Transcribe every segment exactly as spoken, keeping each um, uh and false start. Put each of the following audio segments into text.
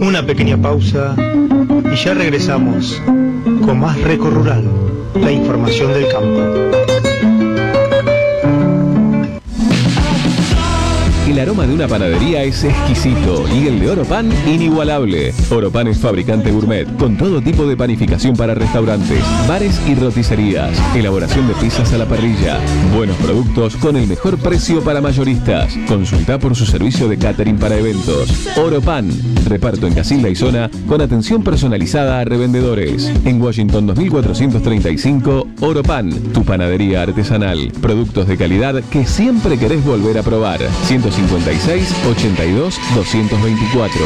Una pequeña pausa y ya regresamos con más Reco Rural, la información del campo. El aroma de una panadería es exquisito y el de Oropan inigualable. Oropan es fabricante gourmet con todo tipo de panificación para restaurantes, bares y roticerías. Elaboración de pizzas a la parrilla. Buenos productos con el mejor precio para mayoristas. Consulta por su servicio de catering para eventos. Oropan. Reparto en Casilda y zona con atención personalizada a revendedores. En Washington dos mil cuatrocientos treinta y cinco, Oropan, tu panadería artesanal. Productos de calidad que siempre querés volver a probar. ciento cincuenta y seis, ochenta y dos, doscientos veinticuatro.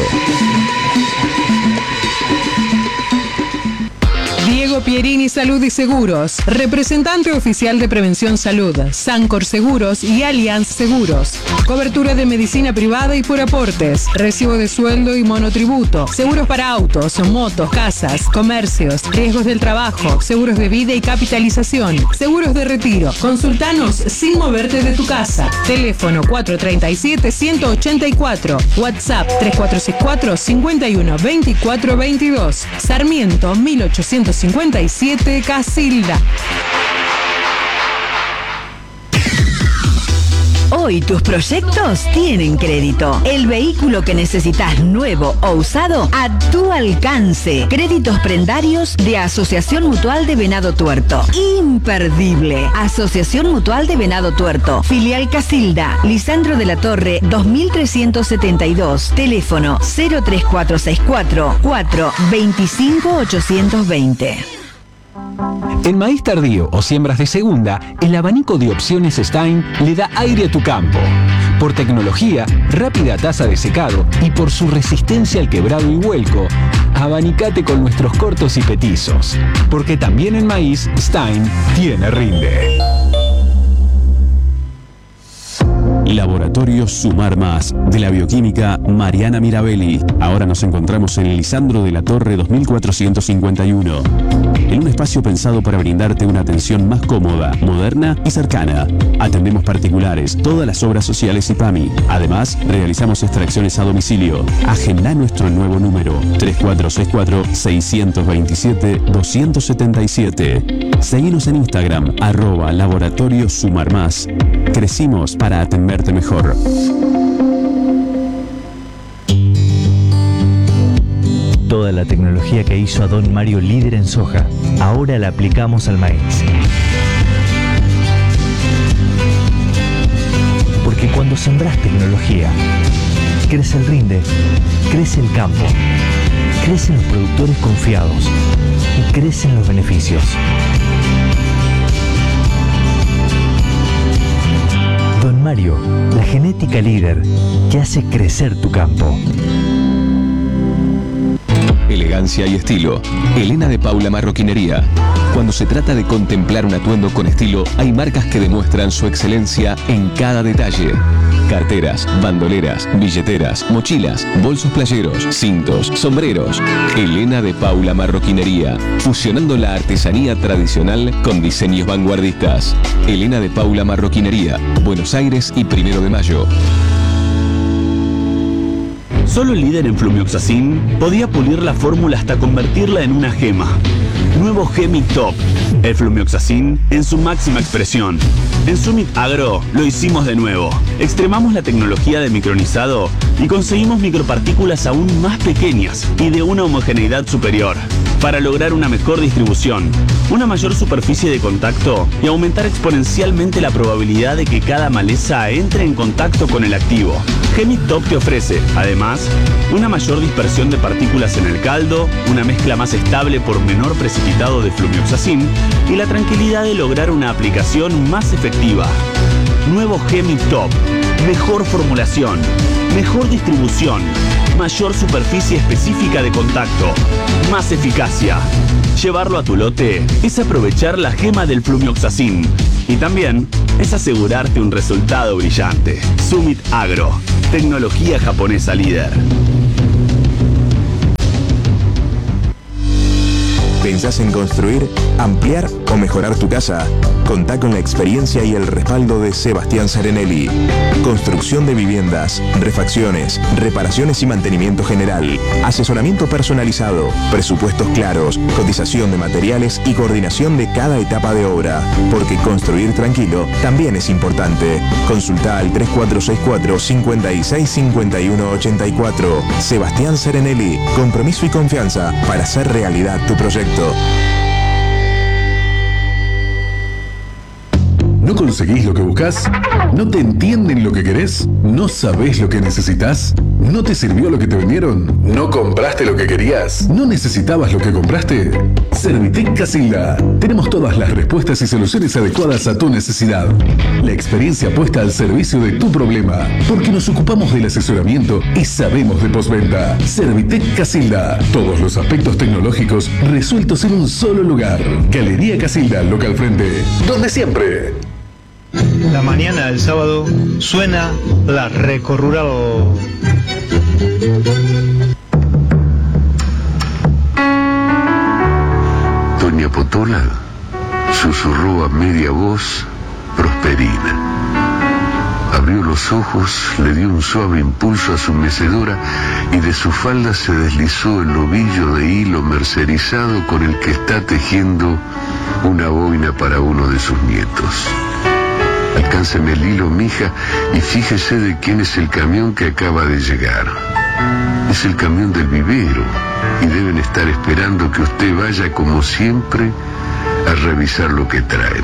Diego Pierini Salud y Seguros, representante oficial de Prevención Salud, Sancor Seguros y Allianz Seguros. Cobertura de medicina privada y por aportes, recibo de sueldo y monotributo, seguros para autos, motos, casas, comercios, riesgos del trabajo, seguros de vida y capitalización, seguros de retiro. Consultanos sin moverte de tu casa. Teléfono cuatro tres siete, uno ocho cuatro, WhatsApp tres cuatro seis cuatro, cinco uno, dos cuatro dos dos, Sarmiento mil ochocientos cincuenta y siete, Casilda. Hoy tus proyectos tienen crédito. El vehículo que necesitas nuevo o usado a tu alcance. Créditos prendarios de Asociación Mutual de Venado Tuerto. Imperdible. Asociación Mutual de Venado Tuerto. Filial Casilda. Lisandro de la Torre dos mil trescientos setenta y dos. Teléfono cero tres cuatro seis cuatro, cuatro dos cinco, ocho dos cero. En maíz tardío o siembras de segunda, el abanico de opciones Stein le da aire a tu campo. Por tecnología, rápida tasa de secado y por su resistencia al quebrado y vuelco, abanicate con nuestros cortos y petizos. Porque también en maíz, Stein tiene rinde. Laboratorio Sumar Más, de la bioquímica Mariana Mirabelli. Ahora nos encontramos en Lisandro de la Torre dos mil cuatrocientos cincuenta y uno. En un espacio pensado para brindarte una atención más cómoda, moderna y cercana. Atendemos particulares, todas las obras sociales y P A M I. Además, realizamos extracciones a domicilio. Agenda nuestro nuevo número tres cuatro seis cuatro, seis dos siete, dos siete siete. Seguinos en Instagram, arroba Laboratorio Sumar Más. Crecimos para atenderte mejor. Toda la tecnología que hizo a Don Mario líder en soja, ahora la aplicamos al maíz. Porque cuando sembrás tecnología, crece el rinde, crece el campo, crecen los productores confiados y crecen los beneficios. Don Mario, la genética líder que hace crecer tu campo. Elegancia y estilo. Elena de Paula Marroquinería. Cuando se trata de contemplar un atuendo con estilo, hay marcas que demuestran su excelencia en cada detalle. Carteras, bandoleras, billeteras, mochilas, bolsos playeros, cintos, sombreros. Elena de Paula Marroquinería, fusionando la artesanía tradicional con diseños vanguardistas. Elena de Paula Marroquinería, Buenos Aires y Primero de Mayo. Solo el líder en flumioxacin podía pulir la fórmula hasta convertirla en una gema. Nuevo Gemic Top, el flumioxacin en su máxima expresión. En Summit Agro lo hicimos de nuevo. Extremamos la tecnología de micronizado y conseguimos micropartículas aún más pequeñas y de una homogeneidad superior, para lograr una mejor distribución, una mayor superficie de contacto y aumentar exponencialmente la probabilidad de que cada maleza entre en contacto con el activo. Gemic Top te ofrece, además, una mayor dispersión de partículas en el caldo, una mezcla más estable por menor precipitado de flumioxacin y la tranquilidad de lograr una aplicación más efectiva. Nuevo Gemic Top, mejor formulación, mejor distribución, mayor superficie específica de contacto, más eficacia. Llevarlo a tu lote es aprovechar la gema del flumioxacin y también es asegurarte un resultado brillante. Summit Agro, tecnología japonesa líder. ¿Pensás en construir, ampliar o mejorar tu casa, contá con la experiencia y el respaldo de Sebastián Serenelli. Construcción de viviendas, refacciones, reparaciones y mantenimiento general, asesoramiento personalizado, presupuestos claros, cotización de materiales y coordinación de cada etapa de obra. Porque construir tranquilo también es importante. Consulta al tres cuatro seis cuatro, cinco seis cinco uno ocho cuatro. Sebastián Serenelli, compromiso y confianza para hacer realidad tu proyecto. ¿No conseguís lo que buscas? ¿No te entienden lo que querés? ¿No sabés lo que necesitas? ¿No te sirvió lo que te vendieron? ¿No compraste lo que querías? ¿No necesitabas lo que compraste? Servitec Casilda. Tenemos todas las respuestas y soluciones adecuadas a tu necesidad. La experiencia puesta al servicio de tu problema. Porque nos ocupamos del asesoramiento y sabemos de postventa. Servitec Casilda. Todos los aspectos tecnológicos resueltos en un solo lugar. Galería Casilda, local frente. Donde siempre. La mañana del sábado suena la Recorrural. Doña Potola susurró a media voz Prosperina. Abrió los ojos, le dio un suave impulso a su mecedora y de su falda se deslizó el ovillo de hilo mercerizado con el que está tejiendo una boina para uno de sus nietos. Alcánceme el hilo, mija, y fíjese de quién es el camión que acaba de llegar. Es el camión del vivero y deben estar esperando que usted vaya como siempre a revisar lo que traen.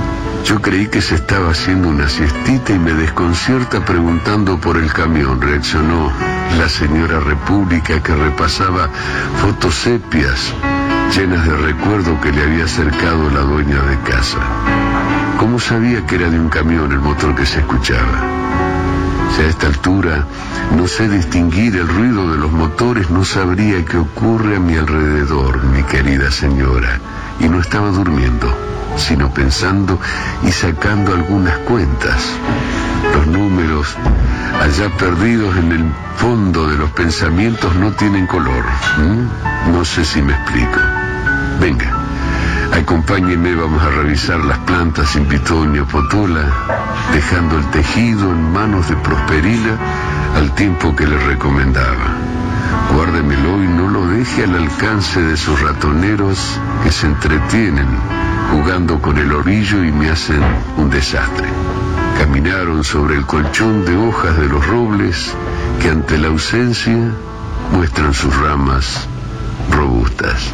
Yo creí que se estaba haciendo una siestita y me desconcierta preguntando por el camión, reaccionó la señora República, que repasaba fotos sepias llenas de recuerdo que le había acercado la dueña de casa. ¿Cómo sabía que era de un camión el motor que se escuchaba? Si a esta altura no sé distinguir el ruido de los motores, no sabría qué ocurre a mi alrededor, mi querida señora. Y no estaba durmiendo, sino pensando y sacando algunas cuentas. Los números, allá perdidos en el fondo de los pensamientos, no tienen color. ¿Mm? No sé si me explico. Venga, acompáñeme, vamos a revisar las plantas, invitó doña Potola, dejando el tejido en manos de Prosperina al tiempo que le recomendaba. Guárdemelo y no lo deje al alcance de sus ratoneros que se entretienen jugando con el ovillo y me hacen un desastre. Caminaron sobre el colchón de hojas de los robles que ante la ausencia muestran sus ramas robustas.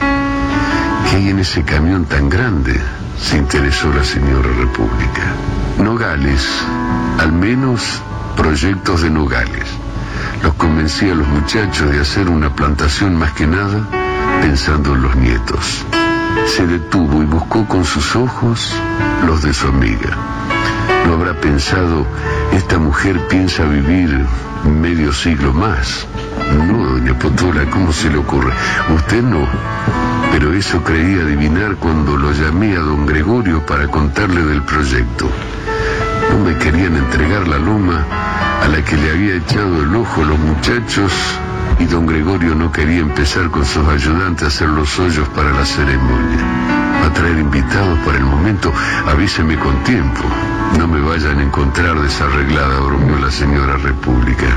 ¿Qué hay en ese camión tan grande?, se interesó la señora República. Nogales, al menos proyectos de nogales. Los convencí a los muchachos de hacer una plantación más que nada pensando en los nietos. Se detuvo y buscó con sus ojos los de su amiga. ¿No habrá pensado, esta mujer piensa vivir medio siglo más? No, doña Potola, ¿cómo se le ocurre? Usted no, pero eso creí adivinar cuando lo llamé a don Gregorio para contarle del proyecto. No me querían entregar la loma a la que le había echado el ojo los muchachos y don Gregorio no quería empezar con sus ayudantes a hacer los hoyos para la ceremonia. Va a traer invitados para el momento, avíseme con tiempo. No me vayan a encontrar desarreglada, bromeó la señora República.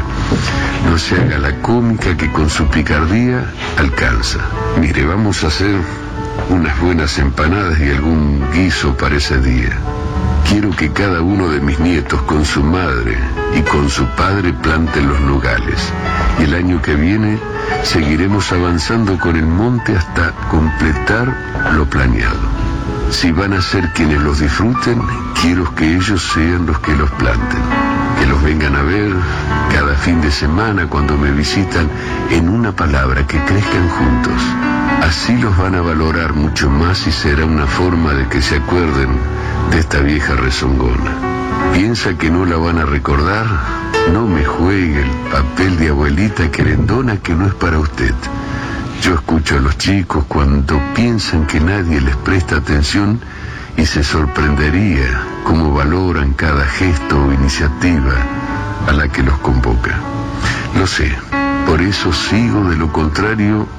No se haga la cómica que con su picardía alcanza. Mire, vamos a hacer unas buenas empanadas y algún guiso para ese día. Quiero que cada uno de mis nietos con su madre y con su padre planten los nogales. Y el año que viene seguiremos avanzando con el monte hasta completar lo planeado. Si van a ser quienes los disfruten, quiero que ellos sean los que los planten. Que los vengan a ver cada fin de semana cuando me visitan, en una palabra, que crezcan juntos. Así los van a valorar mucho más y será una forma de que se acuerden de esta vieja rezongona. ¿Piensa que no la van a recordar? No me juegue el papel de abuelita querendona que no es para usted. Yo escucho a los chicos cuando piensan que nadie les presta atención y se sorprendería cómo valoran cada gesto o iniciativa a la que los convoca. Lo sé, por eso sigo, de lo contrario